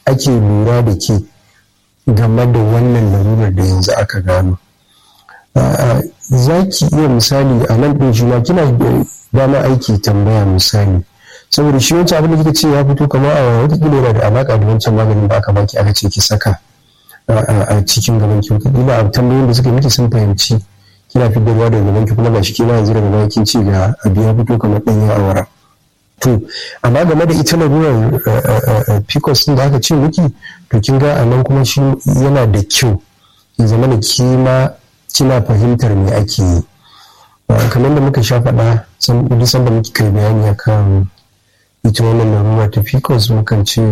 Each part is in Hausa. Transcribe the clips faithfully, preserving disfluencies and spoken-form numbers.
ake lura da ke game da wannan larurar da yanzu aka gano. Za ki iya misali a nan ɗin shi ma kina dama aiki tambaya misali, saboda shi wancan abin da kika ce ya fito kamar a watakila yana da alaƙa da wancan maganin da aka baki aka ce ki saka a cikin gaban ki, watakila a tambayoyin da suka miki sun fahimci kina fitarwa daga gaban ki kuma ga shi kina yanzu daga baya kin ce ga abu ya fito kamar ɗanyen awara. To amma game da ita larurar P C O S din da aka ce miki, to kin ga a nan kuma shi yana da kyau ya zama da kima kina fahimtar me ake yi. Kamar da muka sha faɗa duk sanda muke kai bayani akan ita wannan larurar ta P C O S mukan ce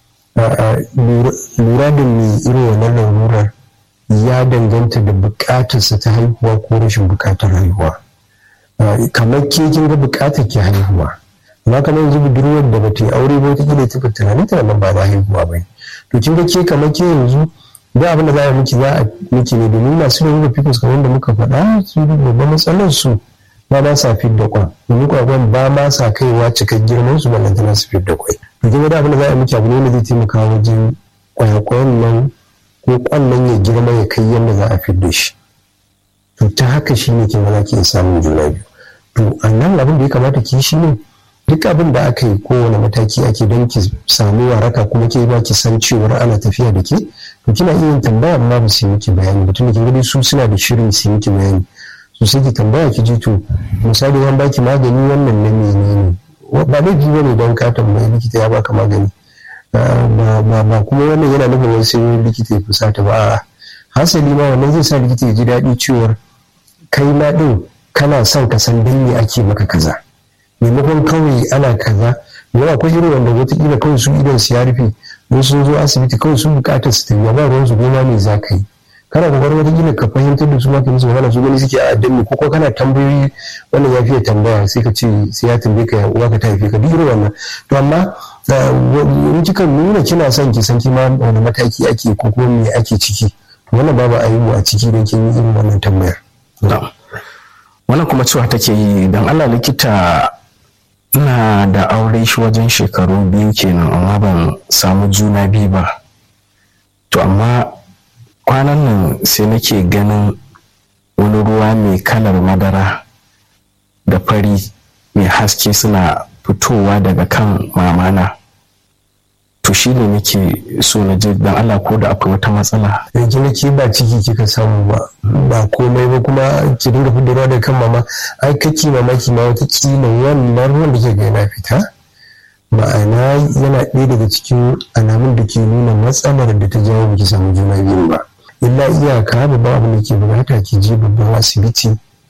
lura da me irin wannan larurar ya danganta da buƙatarsa ta haihuwa ko rashin buƙatar haihuwa. Kamar ke kin ga buƙatar ki haihuwa, amma kamar yanzu budurwar da bata yi aure ba wata kila ta tunanin ta nan ba na haihuwa ba, to kin ga ke kamar ke yanzu da abin da za a miki za a miki ne, domin masu larurar P C O S kamar da muka faɗa su babban matsalar su ba ma sa fit da kwan, domin kwakwan ba ma sa kaiwa cikar girman su ballantana su fit da kwai. To kin ga da abin da za a miki abu ne da zai taimaka wajen kwayakwayan nan ko kwan nan ya girma ya kai yadda za a fit da shi. To ta haka shi ne kin ga za ki iya samun juna biyu. To a nan abin da ya kamata ki shi ne duk abin da aka yi kowane mataki ake don ki samu waraka kuma ke ba ki san cewar ana tafiya da ke, to kina iya yin tambaya amma ba su yi miki bayani ba, tunda kin gani su suna da shirin su yi miki bayani. So sai ki tambaya ki ji to misali wani baki magani wannan na menene, ba laifi bane don ka tambayi likita ya baka magani, ba kuma wannan yana nufin wani sai likita ya fusata ba, hasali ma wannan zai sa likita ya ji daɗi cewar kai ma ɗin kana son ka san dan me ake maka kaza, maimakon kawai ana kaza. Yau akwai irin wanda wataƙila kawai su idan su ya rufe don sun zo asibiti kawai sun buƙatar su tafiya ba ruwan su goma ne za ka yi, kana kokarin wataƙila ka fahimtar da su ma ka musu magana su gani suke a addini ko kana tambayoyi wannan ya fiye tambaya sai ka ce sai ya tambaye ka uwa ka ta haife ka duk irin wannan. To amma in kika nuna kina son ki san kima wani mataki ake ko kuma me ake ciki, wannan babu ayyuka a ciki don kin yi irin wannan tambayar. Wannan kuma cewa take yi don Allah likita, ina da aure shi wajen shekaru biyu kenan amma ban samu juna biyu ba, to amma kwanan nan sai nake ganin wani ruwa mai kalar madara da fari mai haske suna fitowa daga kan mamana, to shi ne nake so na je don Allah ko da akwai wata matsala. Yanzu nake ba ciki kika samu ba ba komai ba kuma ki dinga fitarwa da kan mama, ai kake mamaki ma wata kila wannan ruwan da ke ga yana fita ma'ana yana ɗaya daga cikin alamun da ke nuna matsalar da ta jawo baki samu juna biyu ba. Illa iyaka babban abin da ke bukata ki je babban asibiti,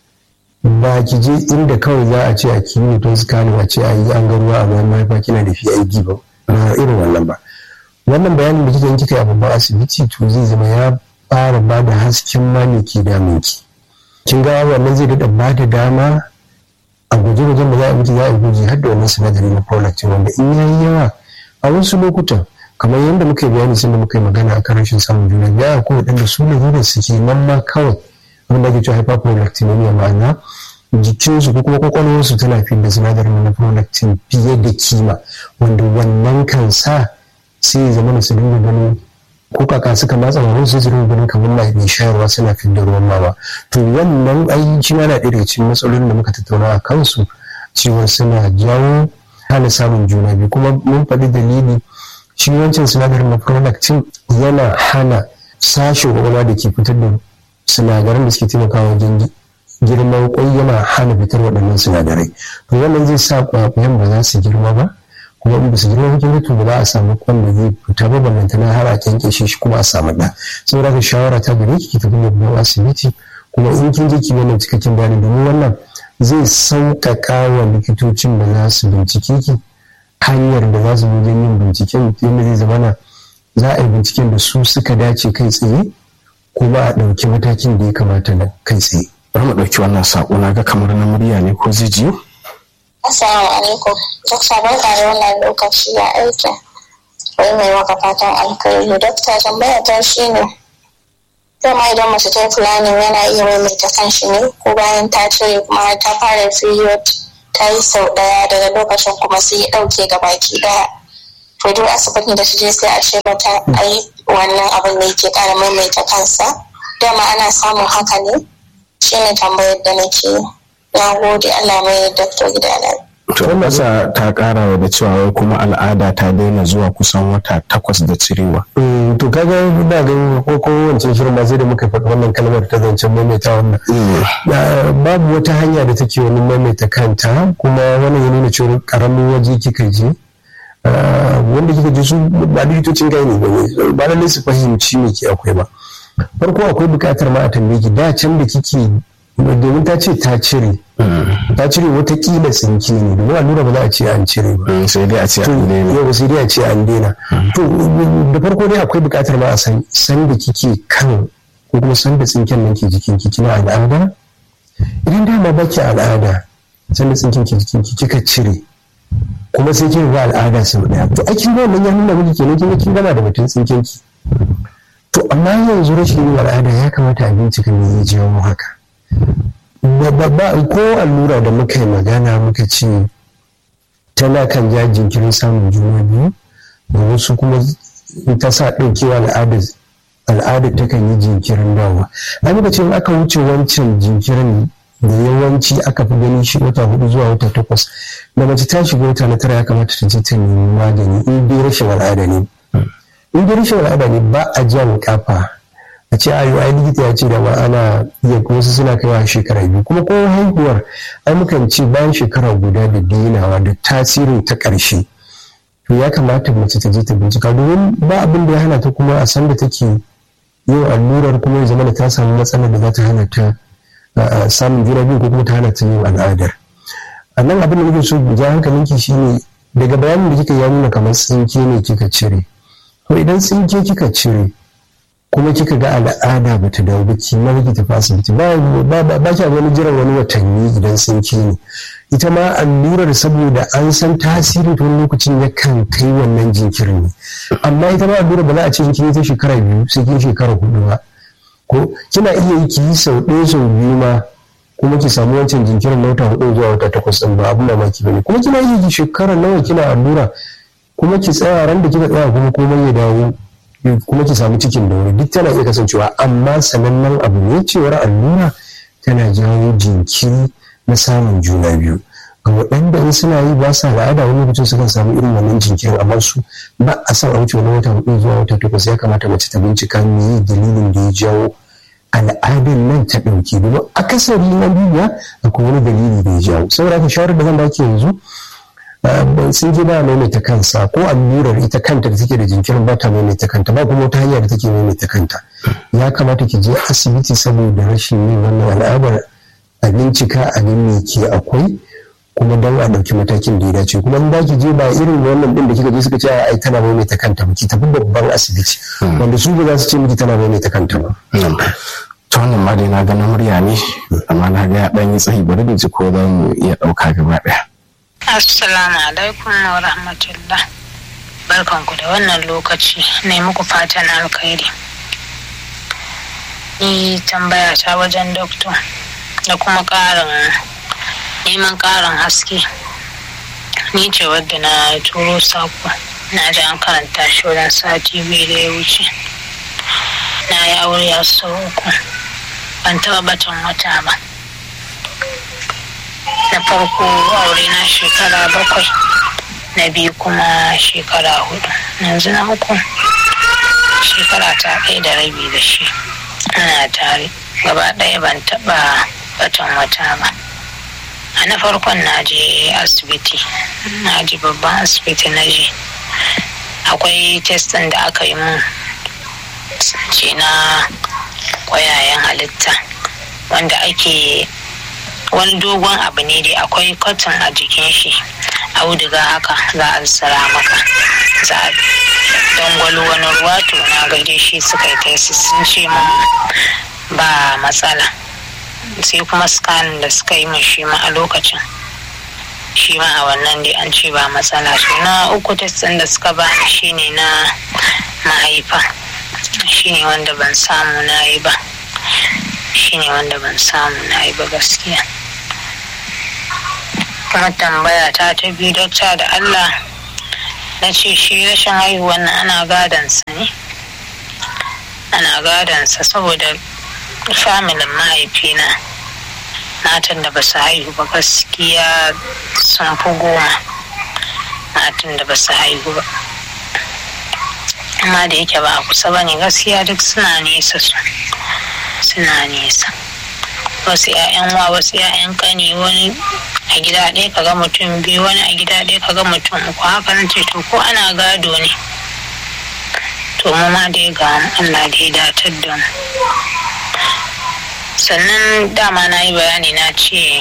ba ki je inda kawai za a ce a kiwo to scanning a ce a yi an ga ruwa a bayan mahaifa kina da P I D ba, ba irin wannan ba. Wannan bayanin da kika yi kika yi a babban asibiti to zai zama ya fara ba da hasken ma ne ke damun ki. Kin ga wannan zai daɗa ba da dama a gwaje-gwajen da za a miki za a gwaji har da wannan sinadari na prolactin wanda in ya yi yawa a wasu lokutan kamar yadda muka yi bayani sun da muka yi magana a kan rashin samun juna biyu ko waɗanda su ne da suke nan ma kawai abin da ake cewa hyperprolactinemia, ma'ana jikinsu ko kuma kwakwalwarsu tana fi da sinadarin na prolactin fiye da kima wanda wannan kan sa sai ya zama da su dinga ganin ko kaka suka matsa wani sai su dinga ganin kamar mai shayarwa suna fi da ruwan mama. To wannan ayyuki na ɗaya daga cikin matsalolin da muka tattauna a kansu cewa suna jawo hana samun juna biyu, kuma mun faɗi dalili shi wancan sinadarin na prolactin yana hana sashen kwakwalwa da ke fitar da sinadaran da suke taimakawa wajen girman kwai, yana hana fitar waɗannan sinadarai. To wannan zai sa kwakwayen ba za su girma ba, kuma in ba su girma cikin to ba za a samu kwan da zai fita ba ballantana har a kyankyashe shi kuma a samu ɗa. Saboda haka shawara ta gare ki ki tafi babban asibiti, kuma in kin je ki wannan cikakken bayani domin wannan zai sauƙaƙa wa likitocin da za su bincike ki hanyar da za su wajen yin binciken yadda zai zama za a yi binciken da su suka dace kai tsaye kuma a ɗauki matakin da ya kamata na kai tsaye. Bari mu ɗauki wannan saƙo, na ga kamar na murya ne ko zai jiyo? Assalamu alaikum. Dokta barka da wannan lokaci ya aiki. Wai mai maka fatan alkhairi. Dokta tambaya ta shi ne, dama idan mace ta yi planning yana iya maimaita kan shi ne ko bayan ta cire kuma ta fara period ta yi sau ɗaya daga lokacin kuma sai ya ɗauke ga baki ɗaya. to duk asibitin da ta je sai a ce mata ai wannan abin da yake ƙara maimaita kansa, dama ana samun haka ne, shine tambayar da nake. Na gode, Allah mai dakto gidana. To masa ta kara da cewa kuma al'ada ta daina zuwa kusan wata takwas da cirewa. To kaga ina ga ko ko wancan shirin ma sai da muka faɗi wannan kalmar ta zancen maimaita wannan. Babu wata hanya da take wani maimaita kanta, kuma wannan ya nuna cewa karamin waje kika je. Wanda kika je su ba likitocin gani ba ne, ba lallai su fahimci me ke akwai ba. Farko akwai buƙatar ma a tambaye ki da can da kike, domin ta ce ta cire ta cire watakila tsinki ne, domin allura ba za a ce an cire ba, sai dai a ce an daina. Yau sai dai a ce an daina. To da farko dai akwai buƙatar ma a san san da kike kan ko kuma san da tsinken nan ke jikin ki kina al'ada. Idan dama ba ki al'ada, san da tsinken ke jikin ki kika cire kuma sai kin ga al'ada sau daya, to aikin wannan ya nuna miki kenan kin kin gama da mutum tsinken ki. To amma yanzu rashin yin al'ada ya kamata a bincika me ya jawo haka. Ko allura da muka yi magana muka ce tana kan ja jinkirin samun juna biyu, da wasu kuma ta sa ɗaukewa al'ada ta kan yi jinkirin dawowa. Ai muka ce aka wuce wancan jinkirin da yawanci aka fi gani shi wata hudu zuwa wata takwas, da mace ta shiga wata na tara ya kamata ta je ta nemi magani in dai rashin al'ada ne. In dai rashin al'ada ne ba a jan kafa a ce ayo ai likita ya ce da ma ana iya, wasu suna kaiwa shekara biyu, kuma ko haihuwar ai mukan ce bayan shekara guda da dinawa da tasirin ta ƙarshe, to ya kamata mace ta je ta bincika, domin ba abin da ya hana ta kuma a san da take yin allurar kuma ya zama da ta samu matsalar da za ta hana ta samun juna biyu ko kuma ta hana ta yin al'adar. A nan abin da nake so ja hankalinki shine daga bayanin da kika ya nuna kamar tsinke ne kika cire. To idan tsinke kika cire kuma kika ga al'ada ba ta dawo ba, ki ma ki tafi asibiti, ba ba ba ki wani jiran wani watanni idan tsinke ne. Ita ma allurar saboda an san tasirin ta wani lokacin yakan kai wannan jinkirin ne, amma ita ma allurar ba za a ce kin yi ta shekara biyu sai kin shekara hudu ba, ko kina iya yi ki yi sau ɗaya sau biyu ma kuma ki samu wancan jinkirin na wata hudu zuwa wata takwas ɗin, ba abin da maki bane. Kuma kina iya ki shekara nawa kina allura kuma ki tsaya ran da kika tsaya kuma komai ya dawo kuma ki samu cikin da wuri, duk tana iya kasancewa. Amma sanannen abu ne cewar allura tana jawo jinkiri na samun juna biyu. Ga waɗanda in suna yi ba sa al'ada wani lokacin sukan samu irin wannan jinkirin, amma su ba a san a wuce wani wata hudu zuwa wata takwas. Ya kamata mace ta bincika me dalilin da ya jawo al'adar nan ta ɗauki, domin akasari na biya akwai wani dalili da ya jawo. Saboda haka shawarar da zan baki yanzu, sun ji ba maimaita kansa, ko allurar ita kanta da take da jinkirin ba ta maimaita kanta, ba kuma wata hanya da take maimaita kanta. Ya kamata ki je asibiti saboda rashin yin wannan al'adar, a bincika a ga me ke akwai kuma don a ɗauki matakin da ya dace. Kuma in ba ki je ba irin wannan ɗin da kika je suka ce ai tana maimaita kanta ba, ki tafi babban asibiti wanda su ba za su ce miki tana maimaita kanta ba. Ta wannan ma dai na ga na murya ne, amma na ga ya ɗan yi tsayi, bari da ji ko za mu iya ɗauka gaba ɗaya. Assalamu alaikum wa rahmatullah. Barkanku da wannan lokaci, ne muku fatan alkhairi. Ni tambaya ta wajen doktor da kuma ƙarin neman ƙarin haske. Ni ce wadda na turo sako, na ji an karanta shi wajen sati biyu da ya wuce. Na yi aure a sau uku, ban taɓa batan wata ba. Na farko aure na shekara bakwai, na biyu kuma shekara hudu, yanzu na uku shekara ta ɗaya da rabi da shi ana tare. Gaba ɗaya ban taɓa batan wata ba. A na farkon na je asibiti, na je babban asibiti na je, akwai testin da aka yi mun ce na ƙwayayen halitta wanda ake wani dogon abu ne dai, akwai cotton a jikin shi, auduga haka za a tsara maka, za a dangwalo wani ruwa. To na gaide shi suka yi tesi sun ce mun ba matsala, sai kuma scanning da suka yi min shi ma a lokacin, shi ma a wannan dai an ce ba matsala. To na uku testin da suka bani shine na mahaifa, shine wanda ban samu na yi ba shine wanda ban samu na yi ba gaskiya. Kuma tambaya ta ta biyu, dokta da Allah na ce shi rashin haihuwan nan ana gadansa ne ana gadansa saboda familin mahaifina matan da ba su haihu ba gaskiya sun fi goma matan da ba su haihu ba, amma da yake ba a kusa ba ne gaskiya duk suna nesa su suna nesa wasu 'ya'yan wa wasu 'ya'yan kani, wani a gida ɗaya kaga mutum biyu, wani a gida ɗaya kaga mutum uku. Haka nan ce to ko ana gado ne to mu ma dai ga Allah da ya datar da mu. Sannan dama na yi bayani na ce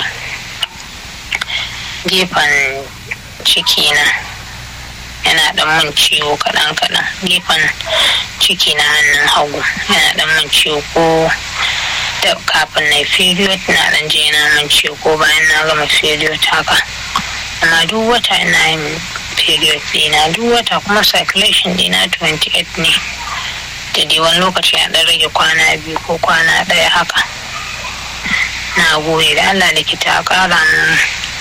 gefen ciki na yana dan mun ciwo kaɗan kaɗan, gefen ciki na hannun hagu yana dan mun ciwo, ko da kafin na period na dan je na mun ciwo ko bayan na gama period haka, amma duk wata ina yin period dina duk wata, kuma circulation dina twenty-eight ne, da dai wani lokaci ya dan rage kwana biyu ko kwana ɗaya haka. Na gode da Allah likita a ƙara mun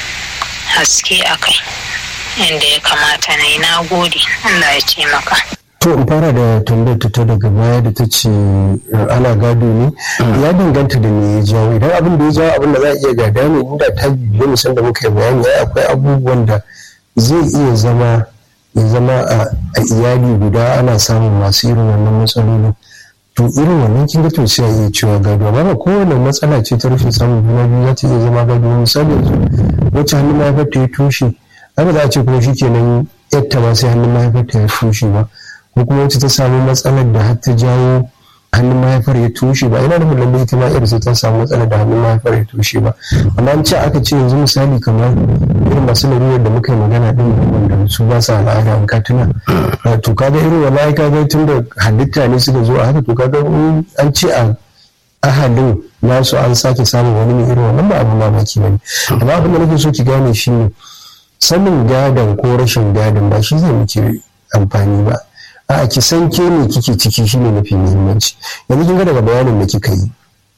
haske a kai inda ya kamata na yi. Na gode, Allah ya ce maka. To in fara da tambayar ta daga baya da ta ce ana gado ne, ya danganta da me ya jawo. Idan abin da ya jawo abin da za a iya gada ne, inda ta biyu musan da muka yi bayani ya akwai abubuwan da zai iya zama ya zama a iyali guda ana samun masu irin wannan matsalolin. To irin wannan kin ga to sai a iya cewa gado, amma ba kowane matsala ce ta rashin samun juna biyu za ta iya zama gado. Misali yanzu wacce hannun mahaifarta ya toshe, ana za a ce kuma shi kenan yadda ma sai hannun mahaifarta ya toshe ba, ko kuma wacce ta samu matsalar da har ta jawo hannun mahaifar ya toshe ba, ina nufin lallai ita ma irin sai ta samu matsalar da hannun mahaifar ya toshe ba. amma an ce aka ce yanzu misali kamar irin masu lalurar da muka yi magana din wanda su ba sa al'ada an katuna, to kaga irin wallahi kaga tun da halitta ne suka zo a haka, to kaga an ce a ahalin nasu an sake samun wani mai irin wannan ba abu mamaki bane. amma abin da nake so ki gane shi ne sanin gadon ko rashin gadon ba shi zai miki amfani ba, a ki san ke ne kike ciki shine mafi muhimmanci. yanzu kin ga daga bayanin da kika yi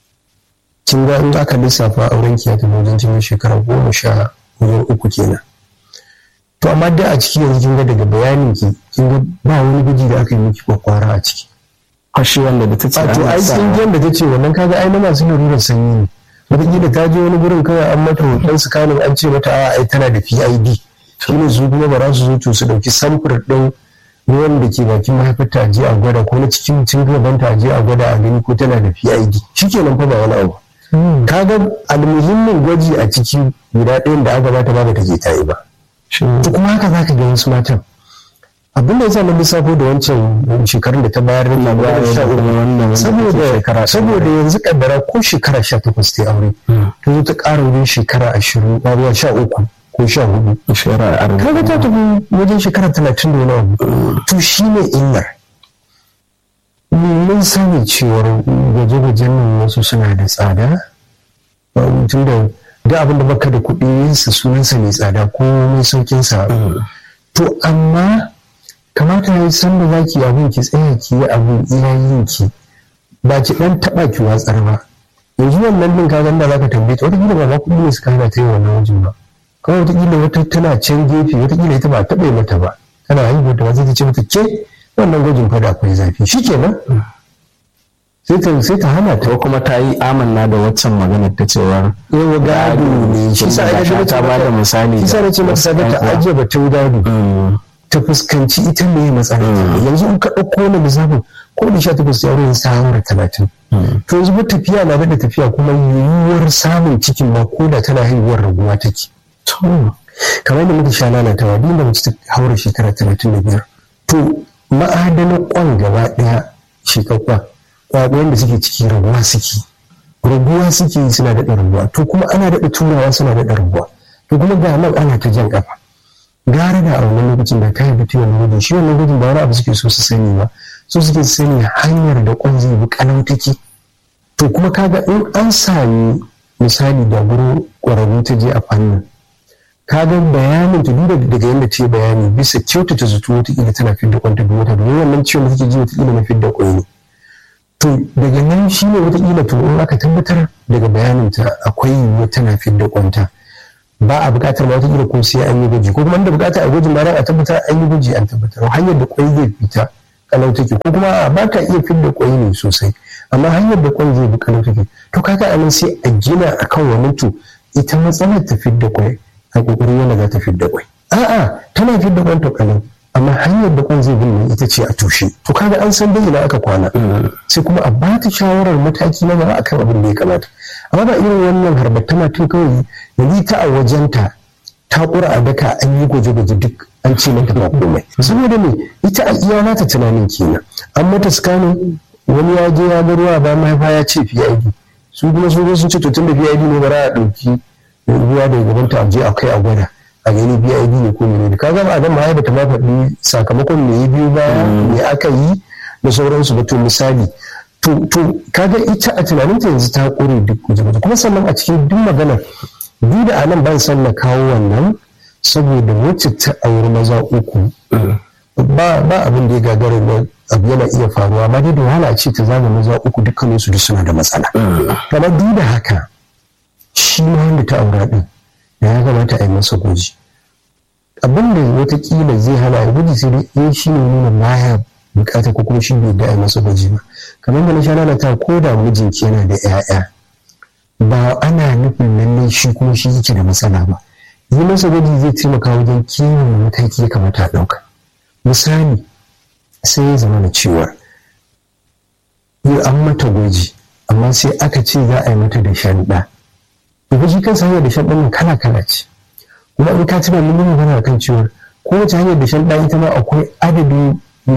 kin ga in aka lissafa auren ki ya tafi wajen cikin shekara goma sha wajen uku kenan. to amma da a ciki yanzu kin ga daga bayanin ki kin ga ba wani gwaji da aka yi miki kwakwara a ciki. Kashi wanda da ta ce to ai kin da ta ce wannan kaga ai na masu larurar sanyi ne. wataƙila ta je wani gurin kawai an mata hoton scanning an ce mata a ai tana da P I D, shine su kuma ba za su zo to su ɗauki samfur ɗin ruwan da ke bakin mahaifarta a je a gwada, ko na cikin cin gabanta a je a gwada a gani ko tana da P I D, shikenan fa ba wani abu. kaga almuhimmin gwaji a ciki guda ɗayan da aka bata ba ta je ta yi ba. to kuma haka zaka ga wasu matan abin da yasa na lissafo da wancan shekarun da ta bayar da labarin sha uku saboda saboda yanzu kaddara ko shekara sha takwas ta aure ta zo ta ƙara wajen shekara ashirin ba sha uku ko sha hudu kaga ta tafi wajen shekara talatin da wani abu. to shi ne illar. mun sani cewar gwaje-gwajen nan wasu suna da tsada, tun da da abin da baka da kuɗi yinsa sunansa mai tsada ko mai saukinsa. to amma kamata ya yi san da za ki abin ki tsaya ki yi abin iyayen ki ba ki ɗan taɓa ki watsar ba. yanzu wannan din ka ganda za ka tambaye ta wataƙila ba ma kuɗi ne suka hana ta yi wannan wajen ba, kawai wataƙila wata tana can gefe wataƙila ita ba taɓa mata ba, tana haihuwa da ba zai ta ce mata ke wannan gwajin fada akwai zafi shi kenan sai ta sai ta hana ta, kuma ta yi amanna da waccan maganar ta cewa yawa gado ne. shi sa aka ta ba da misali, shi sa nace mata ta ajiye batun gado ta fuskanci ita ne matsalar. yanzu in ka ɗauko wani lissafin ko da sha takwas ya wurin sa haura talatin, to yanzu ba tafiya na da tafiya kuma yiwuwar samun cikin ma ko da tana haihuwar raguwa take. kamar da muka sha lalatawa duk da mace ta haura shekara talatin da biyar to ma'adanan kwan gaba ɗaya shekakwa kwaɗayen da suke ciki raguwa suke raguwa suke suna daɗa raguwa, to kuma ana daɗa turawa suna daɗa raguwa, to kuma ga nan ana ta jan ƙafa. gara da a wannan lokacin da ta haifi wannan gudun shi wannan gudun ba wani abu suke so su sani ba, so suke sani hanyar da kwan zai bi kalau take. to kuma kaga in an sami misali da gurin ƙwararru ta je a fannin kaga bayanin ta duba daga yadda ta yi bayani bisa kyautata zato wataƙila tana fidda kwanta da wata domin wannan ciwon da take ji wataƙila na fidda kwai ne. to daga nan shi ne wataƙila to in aka tabbatar daga bayanin ta akwai yiwuwa tana fidda kwanta ba a buƙatar ma wata ko sai an yi gwaji, ko kuma inda buƙatar a gwajin ma a tabbatar an yi gwaji an tabbatar hanyar da kwai zai fita kalau take, ko kuma ba ka iya fidda kwai ne sosai amma hanyar da kwai zai bi kalau take, to kaga anan sai a gina akan wani to ita matsalar ta fidda kwai a kokari yana za ta fidda kwai, a'a tana fidda kwan to kalau amma hanyar da kwan zai bi ne ita ce a tushe, to kaga an san dai ina aka kwana sai kuma a ba ta shawarar mataki na gaba akan abin da ya kamata. Amma ba irin wannan harbar tana tun kawai yanzu ta a wajenta ta ƙura a daka an yi gwaje-gwaje duk an ce mata ba komai, saboda me ita a iya nata tunanin kenan an mata scanning wani ya je ya ga ruwa ba mahaifa ya ce P I D, su kuma su sun ce to tun da P I D ne ba za a ɗauki ruwa daga gabanta a je a kai a gwada a gani P I D ne ko ne, kaga ba a gama mahaifa ta ma faɗi sakamakon me ya biyu ba me aka yi da sauransu ba. To misali to to kaga ita a tunaninta yanzu ta ƙure duk gwaje-gwaje, kuma sannan a cikin duk maganar duk da anan ban san na kawo wannan saboda wacce ta auri maza uku ba ba abin da ya gagara na abu yana iya faruwa, amma dai da wahala ce ta zama maza uku dukkanin su duk suna da matsala. Amma duk da haka shi ma wanda ta aura din da ya kamata a yi masa gwaji. Abin da watakila zai hana a gwaji sai dai shi ne nuna baya bukata ko kuma shi bai da a yi masa gwaji ba. Kamar da na sha lalata ko da mijinki yana da 'ya'ya ba ana nufin lallai shi kuma shi yake da matsala ba. Yi masa gwaji zai taimaka wajen kiwon mataki ya kamata a ɗauka. Misali sai ya zama da cewa yi an mata gwaji amma sai aka ce za a yi mata da shanɗa. To gwaji kansa hanyar da shanɗa nan kala kala ce, kuma in ka tuna mun yi magana kan cewa kowace hanyar da shanɗa ita ma akwai adadin